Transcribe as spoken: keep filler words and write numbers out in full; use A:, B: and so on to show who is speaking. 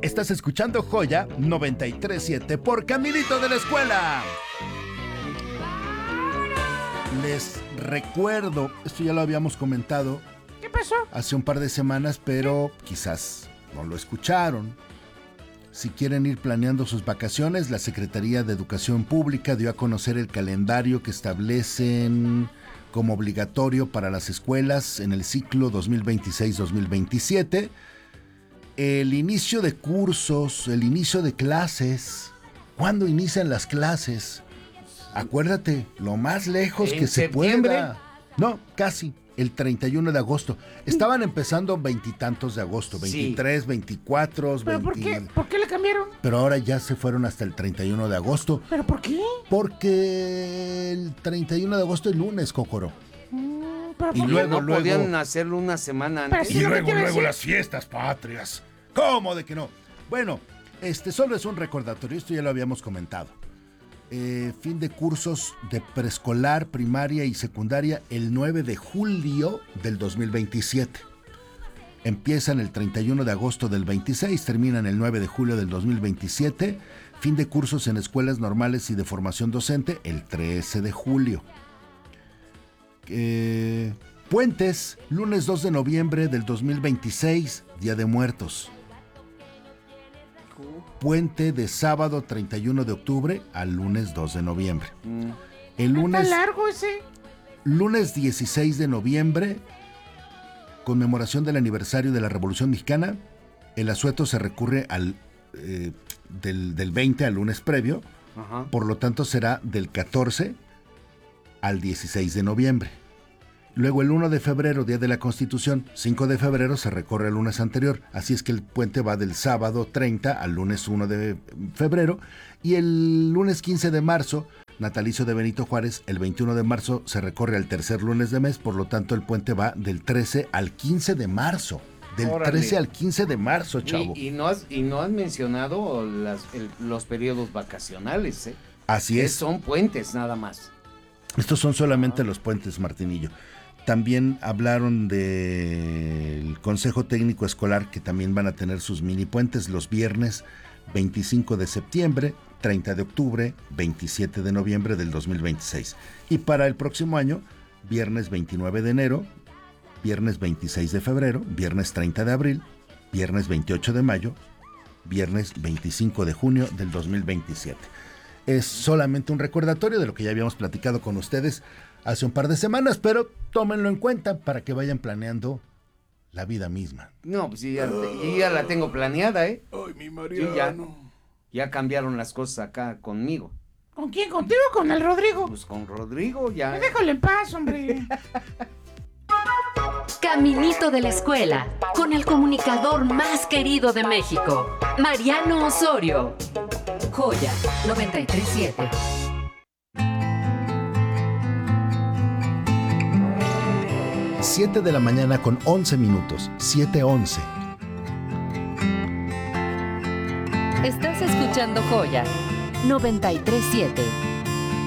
A: Estás escuchando Joya noventa y tres punto siete por Caminito de la Escuela. Les recuerdo, esto ya lo habíamos comentado.
B: ¿Qué pasó?
A: Hace un par de semanas, pero quizás no lo escucharon. Si quieren ir planeando sus vacaciones, la Secretaría de Educación Pública dio a conocer el calendario que establecen como obligatorio para las escuelas en el ciclo dos mil veintiséis dos mil veintisiete. El inicio de cursos, el inicio de clases. ¿Cuándo inician las clases? Acuérdate, lo más lejos que se pueda. No, casi, el treinta y uno de agosto. Estaban empezando veintitantos de agosto, veintitrés, sí. veinticuatro,
B: ¿Pero
A: veinte...
B: por qué? ¿Por qué le cambiaron?
A: Pero ahora ya se fueron hasta el treinta y uno de agosto.
B: ¿Pero por qué?
A: Porque el treinta y uno de agosto es lunes, Cocoro.
B: Y
C: luego, no luego, podían hacerlo una semana antes.
A: Y luego, luego las fiestas patrias. ¿Cómo de que no? Bueno, este solo es un recordatorio, esto ya lo habíamos comentado. Eh, fin de cursos de preescolar, primaria y secundaria el nueve de julio del dos mil veintisiete. Empiezan el treinta y uno de agosto del veintiséis, terminan el nueve de julio del dos mil veintisiete. Fin de cursos en escuelas normales y de formación docente el trece de julio. Eh, puentes, lunes dos de noviembre del dos mil veintiséis, Día de Muertos. Puente de sábado treinta y uno de octubre al lunes dos de noviembre.
C: Mm.
A: El lunes,
B: ¿Está largo ese?
A: Lunes dieciséis de noviembre, conmemoración del aniversario de la Revolución Mexicana. El asueto se recurre al eh, del, del veinte al lunes previo.
C: Ajá.
A: Por lo tanto será del catorce al dieciséis de noviembre. Luego el uno de febrero, Día de la Constitución, cinco de febrero se recorre al lunes anterior, así es que el puente va del sábado treinta al lunes uno de febrero, y el lunes quince de marzo, natalicio de Benito Juárez, el veintiuno de marzo se recorre al tercer lunes de mes, por lo tanto el puente va del trece al quince de marzo. Del Órale. trece al quince de marzo, chavo.
C: Y, y, no, has, y no has mencionado las, el, los periodos vacacionales, ¿eh?
A: Así es.
C: Que son puentes nada más.
A: Estos son solamente ah. los puentes, Martinillo. También hablaron del Consejo Técnico Escolar, que también van a tener sus mini puentes los viernes veinticinco de septiembre, treinta de octubre, veintisiete de noviembre del dos mil veintiséis. Y para el próximo año, viernes veintinueve de enero, viernes veintiséis de febrero, viernes treinta de abril, viernes veintiocho de mayo, viernes veinticinco de junio del dos mil veintisiete. Es solamente un recordatorio de lo que ya habíamos platicado con ustedes hace un par de semanas, pero tómenlo en cuenta para que vayan planeando la vida misma.
C: No, pues sí, ya, yo ya la tengo planeada, ¿eh?
D: Ay, mi Mariano.
C: Ya, ya cambiaron las cosas acá conmigo.
B: ¿Con quién? ¿Contigo o con el Rodrigo?
C: Pues con Rodrigo ya.
B: Pues déjale en paz, hombre.
E: Caminito de la Escuela, con el comunicador más querido de México, Mariano Osorio. Joya noventa y tres punto siete.
A: siete de la mañana con once minutos, siete once.
E: Estás escuchando Joya noventa y tres punto siete.